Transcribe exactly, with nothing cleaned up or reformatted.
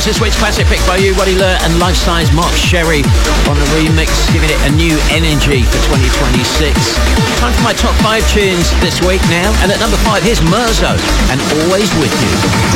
course, this week's classic pick by you, Waddy Lur and Life-Size Mark Sherry on the remix, giving it a new energy for twenty twenty-six. Time for my top five tunes this week now. And at number five, here's Merzo and Always With You.